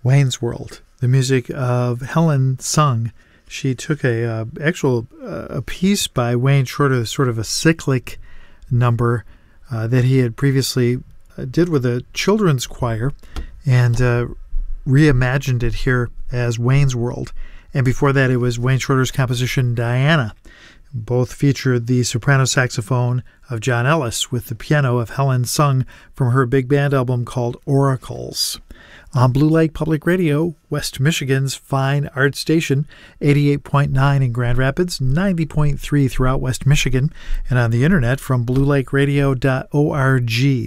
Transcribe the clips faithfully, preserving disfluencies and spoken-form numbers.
Wayne's World, the music of Helen Sung. She took a uh, actual uh, a piece by Wayne Shorter, sort of a cyclic number uh, that he had previously uh, did with a children's choir, and uh, reimagined it here as Wayne's World. And before that, it was Wayne Shorter's composition Diana. Both featured the soprano saxophone of John Ellis with the piano of Helen Sung from her big band album called Oracles. On Blue Lake Public Radio, West Michigan's fine art station, eighty-eight point nine in Grand Rapids, ninety point three throughout West Michigan, and on the internet from blue lake radio dot org.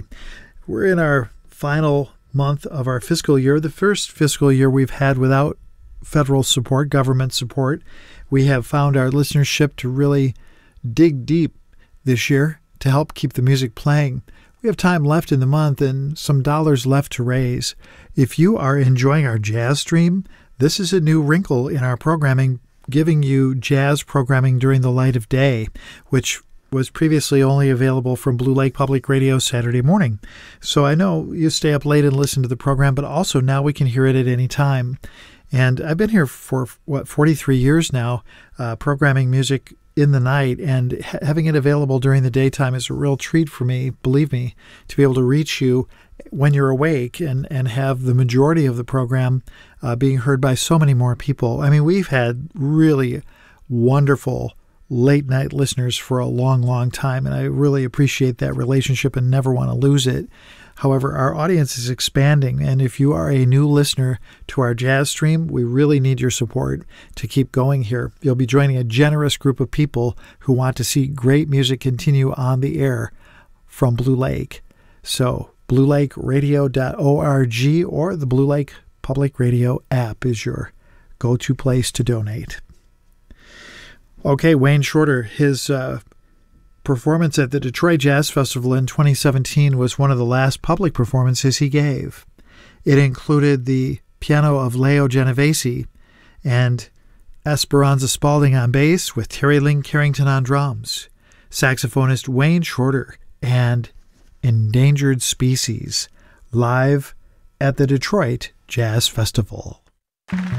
We're in our final month of our fiscal year, the first fiscal year we've had without federal support, government support. We have found our listenership to really dig deep this year to help keep the music playing. We have time left in the month and some dollars left to raise. If you are enjoying our jazz stream, this is a new wrinkle in our programming, giving you jazz programming during the light of day, which was previously only available from Blue Lake Public Radio Saturday morning. So I know you stay up late and listen to the program, but also now we can hear it at any time. And I've been here for, what, forty-three years now, uh, programming music in the night, and ha- having it available during the daytime is a real treat for me, believe me, to be able to reach you when you're awake and, and have the majority of the program uh, being heard by so many more people. I mean, we've had really wonderful late night listeners for a long, long time, and I really appreciate that relationship and never want to lose it. However, our audience is expanding, and if you are a new listener to our jazz stream, we really need your support to keep going here. You'll be joining a generous group of people who want to see great music continue on the air from Blue Lake. So, blue lake radio dot org or the Blue Lake Public Radio app is your go-to place to donate. Okay, Wayne Shorter, his uh, performance at the Detroit Jazz Festival in twenty seventeen was one of the last public performances he gave. It included the piano of Leo Genovese and Esperanza Spalding on bass with Terry Lynn Carrington on drums, saxophonist Wayne Shorter, and Endangered Species live at the Detroit Jazz Festival.